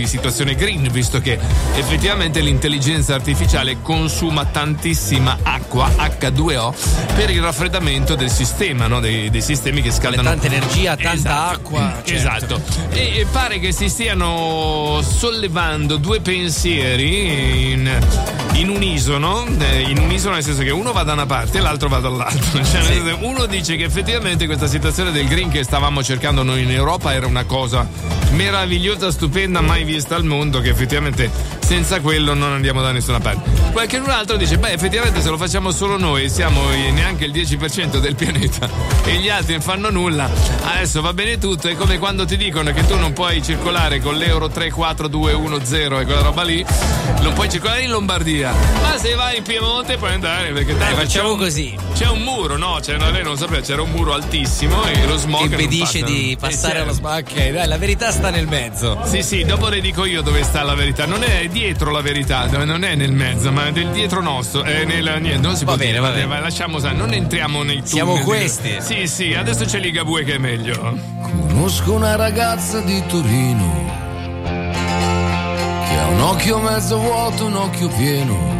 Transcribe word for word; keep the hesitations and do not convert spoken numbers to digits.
situazione green, visto che effettivamente l'intelligenza artificiale consuma tantissima acqua, acca due o, per il raffreddamento del sistema, no? dei, dei sistemi che scaldano. Tanta energia, tanta esatto. acqua. Certo. Esatto. E, e pare che si stiano sollevando due pensieri in, in unisono, eh, in unisono nel senso che uno va da una parte e l'altro va dall'altra. Cioè, sì. Uno dice che effettivamente questa situazione del green che stavamo cercando noi in Europa era una cosa meravigliosa, stupenda, mai vista al mondo, che effettivamente senza quello non andiamo da nessuna parte. Qualcun altro dice, beh, effettivamente se lo facciamo solo noi siamo neanche il dieci per cento del pianeta e gli altri non fanno nulla, adesso va bene tutto. È come quando ti dicono che tu non puoi circolare con l'euro tre quattro due uno zero e quella roba lì, non puoi circolare in Lombardia, ma se vai in Piemonte puoi andare, perché dai, eh, facciamo un, così. C'è un muro, no? Cioè, lei non sapeva, c'era un muro altissimo e lo smog che impedisce di passare allo smog. Ok, dai, la verità sta nel mezzo. Sì, sì, dopo le dico io dove sta la verità. Non è dietro la verità, non è nel mezzo, ma è del dietro nostro. È nel niente, non si va può bene, dire, va bene. Ma lasciamo stare, non entriamo nei tunnel. Siamo questi. Sì, sì, adesso c'è Ligabue che è meglio. Conosco una ragazza di Torino che ha un occhio mezzo vuoto, un occhio pieno,